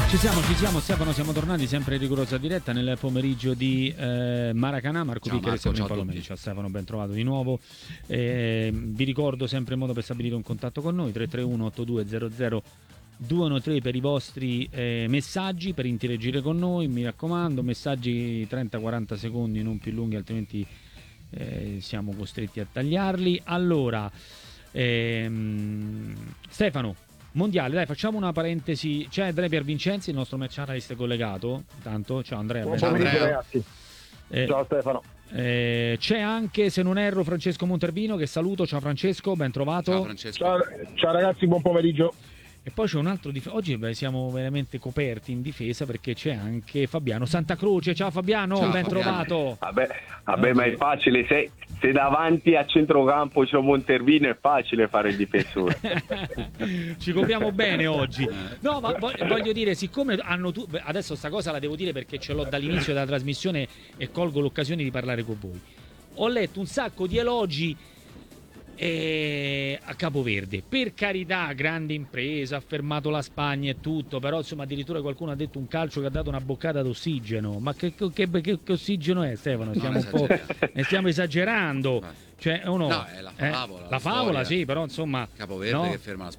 Ci siamo Stefano, siamo tornati sempre in rigorosa diretta nel pomeriggio di Maracanã. Marco Picchia e Stefano Palomeni. Ciao Stefano, ben trovato di nuovo. Vi ricordo sempre il modo per stabilire un contatto con noi, 331 8200 213 per i vostri messaggi, per interagire con noi, mi raccomando, messaggi 30-40 secondi, non più lunghi, altrimenti siamo costretti a tagliarli. Allora, Stefano, mondiale, dai, facciamo una parentesi. C'è Andrea Piervincenzi, il nostro match analyst collegato. Tanto, ciao Andrea. Ciao Andrea, ragazzi. Ciao Stefano. C'è anche, se non erro, Francesco Monterbino, che saluto. Ciao Francesco, ben trovato. Ciao Francesco. Ciao ragazzi, buon pomeriggio. E poi c'è un altro oggi siamo veramente coperti in difesa, perché c'è anche Fabiano Santa Croce. Ciao Fabiano, ciao, ben Fabiano. trovato. Vabbè, ma è facile, se davanti a centrocampo c'è Monterbino è facile fare il difensore. Ci copriamo bene oggi. No, ma voglio dire, siccome adesso sta cosa la devo dire perché ce l'ho dall'inizio della trasmissione e colgo l'occasione di parlare con voi. Ho letto un sacco di elogi a Capoverde, per carità, grande impresa, ha fermato la Spagna e tutto, però insomma addirittura qualcuno ha detto un calcio che ha dato una boccata d'ossigeno. Ma che ossigeno è, Stefano? Stiamo esagerando. Cioè, no, è la favola. La favola, sì, però insomma Capoverde che ferma la